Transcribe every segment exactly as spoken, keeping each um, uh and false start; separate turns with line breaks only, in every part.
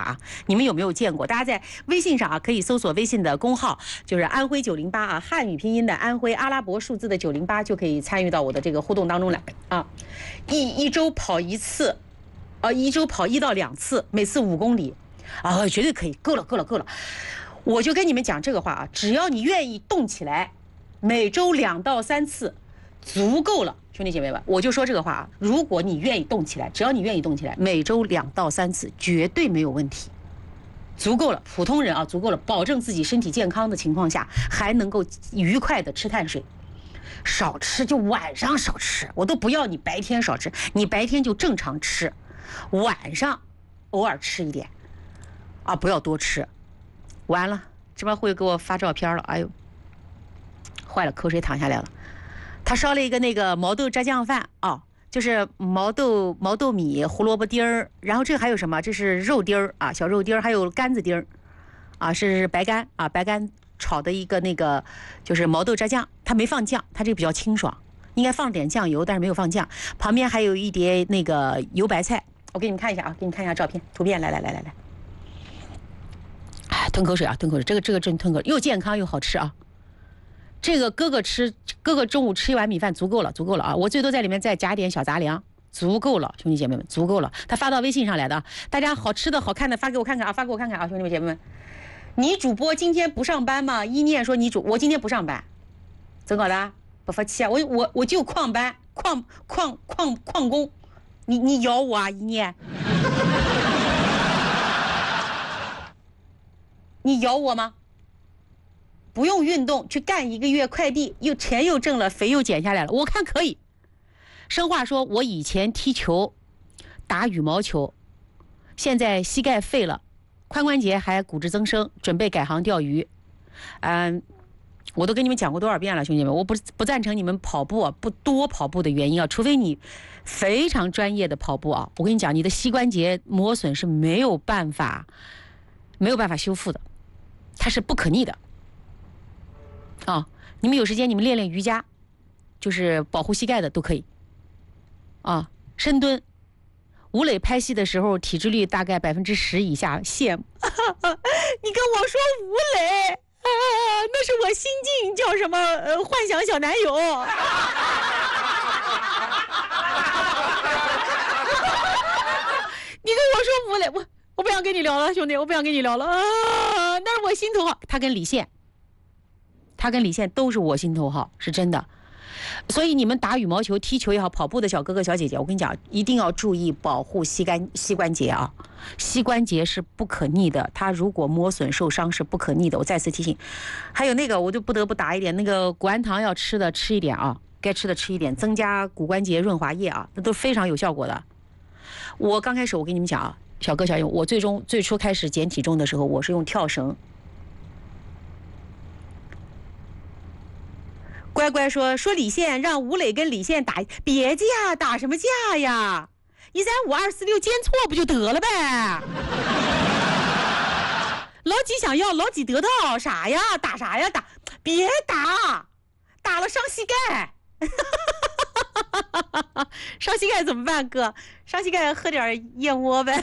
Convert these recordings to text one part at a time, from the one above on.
啊，你们有没有见过？大家在微信上啊，可以搜索微信的公号，就是安徽九零八啊，汉语拼音的安徽，阿拉伯数字的九零八，就可以参与到我的这个互动当中来啊。一一周跑一次，啊，一周跑一到两次，每次五公里，啊，绝对可以，够了，够了，够了。我就跟你们讲这个话啊，只要你愿意动起来，每周两到三次，足够了。兄弟姐妹们，我就说这个话啊，如果你愿意动起来，只要你愿意动起来，每周两到三次绝对没有问题，足够了。普通人啊，足够了，保证自己身体健康的情况下，还能够愉快的吃碳水，少吃就晚上少吃，我都不要你白天少吃，你白天就正常吃，晚上偶尔吃一点，啊，不要多吃。完了，这边会给我发照片了，哎呦，坏了，口水淌下来了。他烧了一个那个毛豆炸酱饭啊，就是毛豆毛豆米、胡萝卜丁儿，然后这还有什么？这是肉丁儿啊，小肉丁儿，还有干子丁儿，啊，是白干啊，白干炒的一个那个就是毛豆炸酱，它没放酱，它这个比较清爽，应该放点酱油，但是没有放酱。旁边还有一碟那个油白菜，我给你们看一下啊，给你们看一下照片图片，来来来来来，哎，吞口水啊，吞口水，这个这个真吞口水，又健康又好吃啊。这个哥哥吃，哥哥中午吃一碗米饭足够了，足够了啊！我最多在里面再加点小杂粮，足够了，兄弟姐妹们，足够了。他发到微信上来的，大家好吃的好看的发给我看看啊，发给我看看啊，兄弟们姐妹们。你主播今天不上班吗？一念说你主，我今天不上班，怎搞的？不服气啊！我我我就旷班，旷旷旷旷工，你你咬我啊，一念，你咬我吗？不用运动去干一个月快递，又钱又挣了，肥又减下来了，我看可以。生话说，我以前踢球打羽毛球，现在膝盖废了，髋关节还骨质增生，准备改行钓鱼。嗯，我都跟你们讲过多少遍了，兄弟们，我不不赞成你们跑步啊，不多跑步的原因啊，除非你非常专业的跑步啊，我跟你讲，你的膝关节磨损是没有办法没有办法修复的，它是不可逆的。啊，你们有时间你们练练瑜伽，就是保护膝盖的都可以。啊，深蹲，吴磊拍戏的时候体脂率大概百分之十以下，羡慕。你跟我说吴磊啊，那是我心境叫什么？呃，幻想小男友。你跟我说吴磊，我我不想跟你聊了，兄弟，我不想跟你聊了啊！那是我心头好，他跟李现。他跟李现都是我心头好，是真的。所以你们打羽毛球、踢球也好，跑步的小哥哥小姐姐，我跟你讲，一定要注意保护膝关膝关节啊！膝关节是不可逆的，它如果磨损受伤是不可逆的。我再次提醒，还有那个我就不得不打一点那个谷氨糖，要吃的吃一点啊，该吃的吃一点，增加骨关节润滑液啊，那都非常有效果的。我刚开始我跟你们讲啊，小哥小姐，我最终最初开始减体重的时候，我是用跳绳。乖乖说说李现让吴磊跟李现打，别架，打什么架呀？一三五二四六监错不就得了呗？老几想要，老几得到，啥呀？打啥呀？打，别打，打了伤膝盖。伤膝盖怎么办，哥？伤膝盖喝点燕窝呗，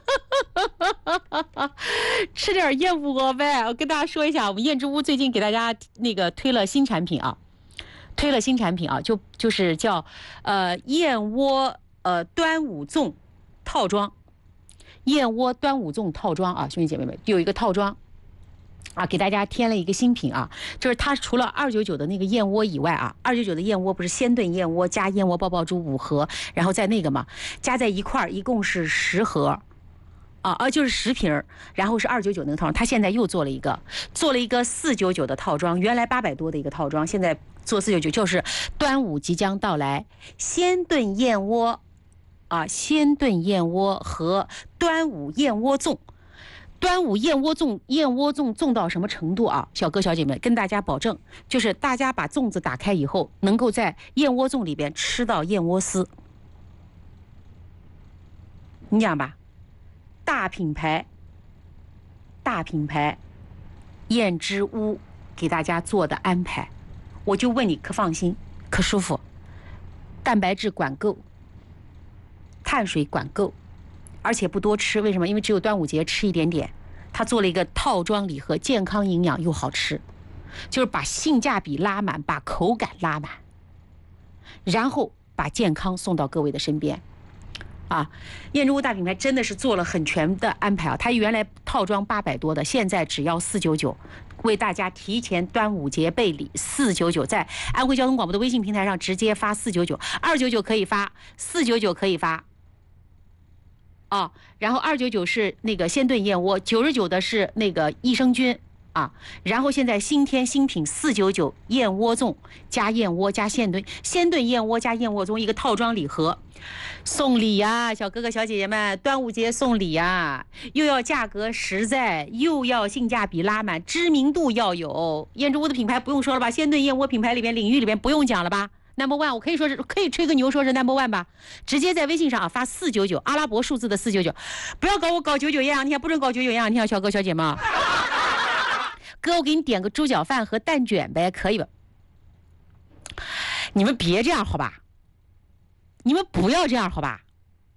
吃点燕窝呗。我跟大家说一下，我们燕之屋最近给大家那个推了新产品啊。推了新产品啊，就就是叫呃燕窝呃端午粽套装，燕窝端午粽套装啊，兄弟姐妹们，有一个套装啊，给大家添了一个新品啊，就是它除了二九九的那个燕窝以外啊，二九九的燕窝不是鲜炖燕窝加燕窝爆爆珠五盒，然后在那个嘛加在一块儿，一共是十盒。啊啊，就是十瓶，然后是二九九那个套装，他现在又做了一个，做了一个四九九的套装，原来八百多的一个套装，现在做四九九，就是端午即将到来，鲜炖燕窝，啊，鲜炖燕窝和端午燕窝粽，端午燕窝粽，燕窝粽粽到什么程度啊？小哥小姐们，跟大家保证，就是大家把粽子打开以后，能够在燕窝粽里边吃到燕窝丝，你讲吧。大品牌，大品牌，燕之屋给大家做的安排，我就问你，可放心，可舒服，蛋白质管够，碳水管够， 而且不多吃，为什么？因为只有端午节吃一点点。他做了一个套装礼盒，健康营养又好吃，就是把性价比拉满，把口感拉满，然后把健康送到各位的身边。啊，燕之屋大品牌真的是做了很全的安排啊！它原来套装八百多的，现在只要四九九，为大家提前端午节备礼，四九九，在安徽交通广播的微信平台上直接发四九九，二九九可以发，四九九可以发。啊，然后二九九是那个鲜炖燕窝，九十九的是那个益生菌啊，然后现在新添新品四九九燕窝粽加燕窝加鲜炖鲜炖燕窝加燕窝粽一个套装礼盒，送礼呀、啊，小哥哥小姐姐们，端午节送礼呀、啊，又要价格实在，又要性价比拉满，知名度要有。燕之屋的品牌不用说了吧，鲜炖燕窝品牌里边领域里边不用讲了吧。number one， 我可以说是可以吹个牛，说是 number one 吧。直接在微信上啊发四九九，阿拉伯数字的四九九，不要搞我搞九九艳阳天，不准搞九九艳阳天，小哥小姐们。哥，我给你点个猪脚饭和蛋卷呗，可以吧？你们别这样好吧？你们不要这样好吧？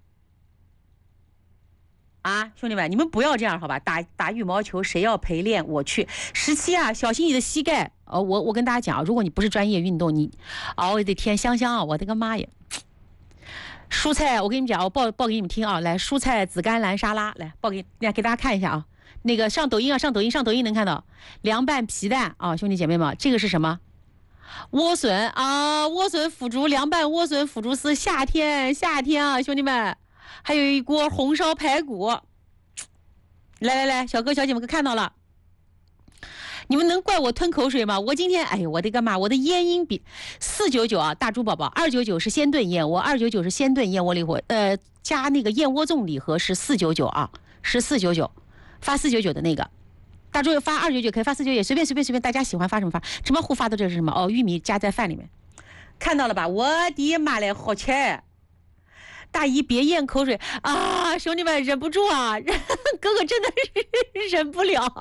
啊，兄弟们，你们不要这样好吧？打打羽毛球谁要陪练？我去。十七啊，小心你的膝盖。哦，我我跟大家讲啊，如果你不是专业运动，你，哦，我的天，香香啊，我的个妈呀！蔬菜，我跟你们讲，我报报给你们听啊，来，蔬菜紫甘蓝沙拉，来报给来给大家看一下啊。那个上抖音啊，上抖音上抖音能看到凉拌皮蛋啊，兄弟姐妹们，这个是什么？莴笋啊，莴笋腐竹凉拌莴笋腐竹丝，夏天夏天啊，兄弟们，还有一锅红烧排骨。来来来，小哥小姐们可看到了。你们能怪我吞口水吗？我今天，哎呦，我的个妈！我的咽音比四九九啊，大猪宝宝，二九九是鲜炖燕窝，二九九是鲜炖燕窝礼盒，呃，加那个燕窝粽礼盒是四九九啊，是四九九，发四九九的那个，大猪发二九九可以发四九九，随便随便随便，大家喜欢发什么发。什么户发的这是什么？哦，玉米加在饭里面，看到了吧？我的妈嘞，好吃！大姨别咽口水啊，兄弟们忍不住啊，哥哥真的是忍不了。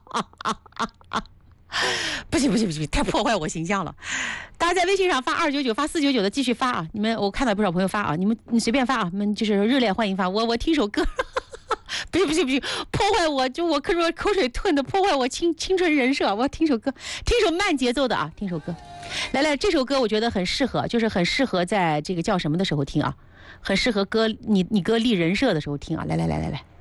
不行不行不行，太破坏我形象了。大家在微信上发二九九发四九九的继续发啊，你们我看到不少朋友发啊，你们你随便发啊，你们就是热烈欢迎发。我我听首歌，不行不行不行，破坏我就我可说口水吞的破坏我青青春人设。我听首歌，听首慢节奏的啊，听首歌。来来，这首歌我觉得很适合，就是很适合在这个叫什么的时候听啊，很适合歌你你歌立人设的时候听啊。来来来来来。